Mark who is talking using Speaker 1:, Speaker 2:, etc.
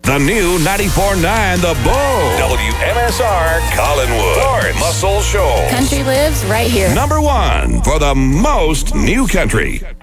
Speaker 1: The new 94.9 The Bull. WMSR Collinwood. Florence Muscle Shoals.
Speaker 2: Country lives right here.
Speaker 1: Number one for the most new country.